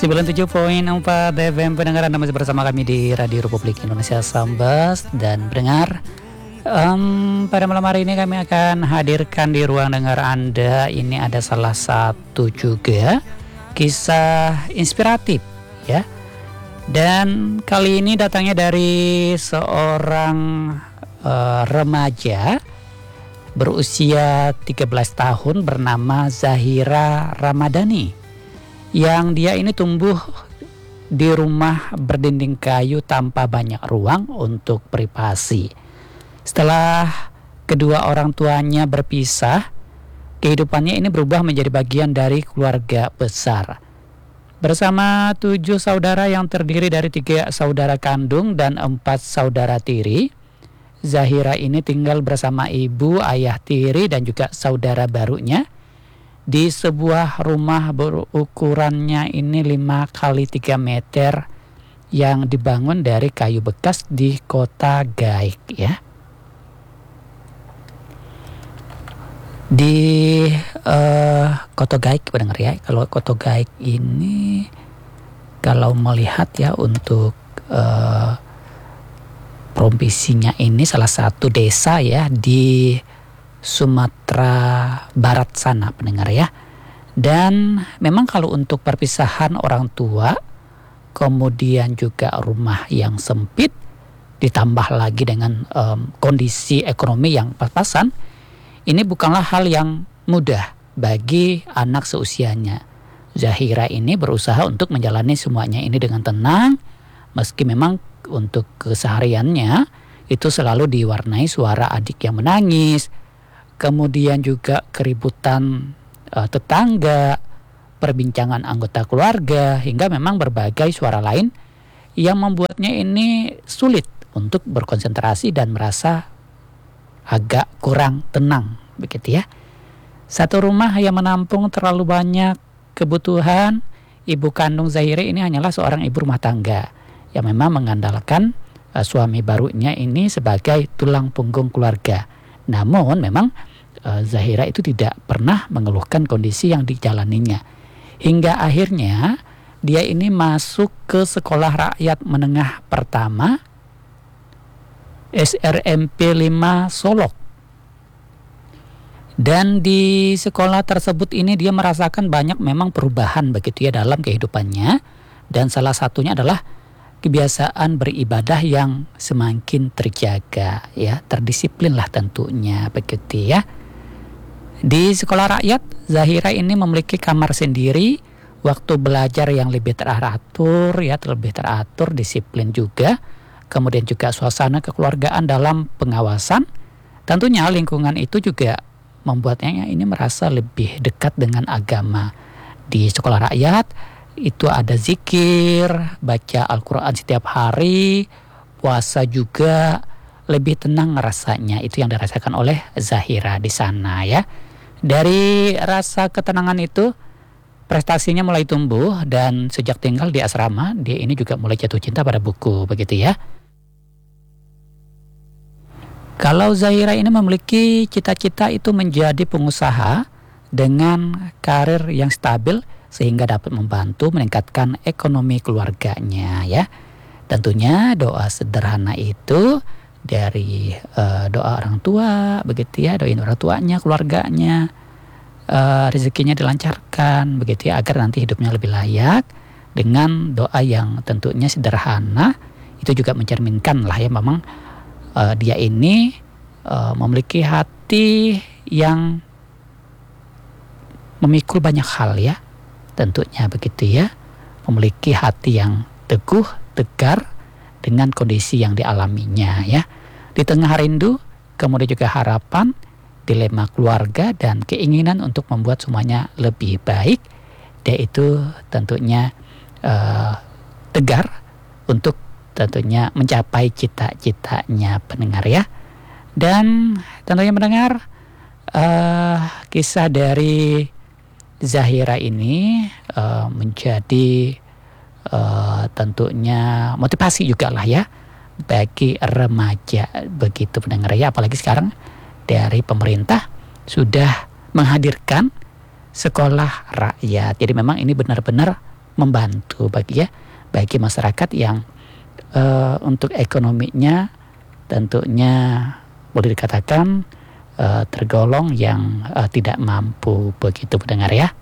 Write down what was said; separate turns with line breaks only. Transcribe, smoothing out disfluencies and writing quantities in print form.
97.4 FM pendengar, Anda masih bersama kami di Radio Republik Indonesia Sambas. Dan pendengar, pada malam hari ini kami akan hadirkan di ruang dengar Anda ini ada salah satu juga kisah inspiratif ya. Dan kali ini datangnya dari seorang remaja berusia 13 tahun bernama Zahira Ramadhani, yang dia ini tumbuh di rumah berdinding kayu tanpa banyak ruang untuk privasi. Setelah kedua orang tuanya berpisah, kehidupannya ini berubah menjadi bagian dari keluarga besar. Bersama 7 saudara yang terdiri dari 3 saudara kandung dan 4 saudara tiri, Zahira ini tinggal bersama ibu, ayah tiri dan juga saudara barunya di sebuah rumah berukurannya ini 5 kali 3 meter yang dibangun dari kayu bekas di Kota Gaik ya. Di Kota Gaik pendengar ya. Kalau Kota Gaik ini kalau melihat ya untuk provinsinya ini salah satu desa ya di Sumatera Barat sana pendengar ya. Dan memang kalau untuk perpisahan orang tua, kemudian juga rumah yang sempit, ditambah lagi dengan kondisi ekonomi yang pas-pasan, ini bukanlah hal yang mudah bagi anak seusianya. Zahira ini berusaha untuk menjalani semuanya ini dengan tenang, meski memang untuk kesehariannya itu selalu diwarnai suara adik yang menangis, kemudian juga keributan tetangga, perbincangan anggota keluarga, hingga memang berbagai suara lain yang membuatnya ini sulit untuk berkonsentrasi dan merasa agak kurang tenang begitu ya. Satu rumah yang menampung terlalu banyak kebutuhan, ibu kandung Zahira ini hanyalah seorang ibu rumah tangga yang memang mengandalkan suami barunya ini sebagai tulang punggung keluarga. Namun memang Zahira itu tidak pernah mengeluhkan kondisi yang dijalaninya. Hingga akhirnya dia ini masuk ke sekolah rakyat menengah pertama SRMP 5 Solok. Dan di sekolah tersebut ini dia merasakan banyak memang perubahan begitu ya dalam kehidupannya. Dan salah satunya adalah kebiasaan beribadah yang semakin terjaga ya, terdisiplin lah tentunya begitu ya. Di sekolah rakyat, Zahira ini memiliki kamar sendiri, waktu belajar yang lebih teratur ya, lebih teratur, disiplin juga. Kemudian juga suasana kekeluargaan dalam pengawasan. Tentunya lingkungan itu juga membuatnya ini merasa lebih dekat dengan agama. Di sekolah rakyat itu ada zikir, baca Al-Quran setiap hari, puasa juga, lebih tenang rasanya. Itu yang dirasakan oleh Zahira di sana ya. Dari rasa ketenangan itu prestasinya mulai tumbuh, dan sejak tinggal di asrama dia ini juga mulai jatuh cinta pada buku begitu ya. Kalau Zahira ini memiliki cita-cita itu menjadi pengusaha dengan karir yang stabil sehingga dapat membantu meningkatkan ekonomi keluarganya ya. Tentunya doa sederhana itu dari doa orang tua begitu ya, doain orang tuanya, keluarganya, rezekinya dilancarkan begitu ya, agar nanti hidupnya lebih layak. Dengan doa yang tentunya sederhana, itu juga mencerminkan lah ya memang dia ini memiliki hati yang memikul banyak hal ya, tentunya begitu ya, memiliki hati yang teguh, tegar dengan kondisi yang dialaminya ya. Di tengah rindu, kemudian juga harapan, dilema keluarga dan keinginan untuk membuat semuanya lebih baik, dia itu tentunya tegar untuk tentunya mencapai cita-citanya pendengar ya. Dan tentunya mendengar kisah dari Zahira ini menjadi tentunya motivasi juga lah ya bagi remaja begitu pendengar ya. Apalagi sekarang dari pemerintah sudah menghadirkan sekolah rakyat. Jadi memang ini benar-benar membantu bagi masyarakat yang untuk ekonominya tentunya boleh dikatakan tergolong yang tidak mampu, begitu pendengar ya.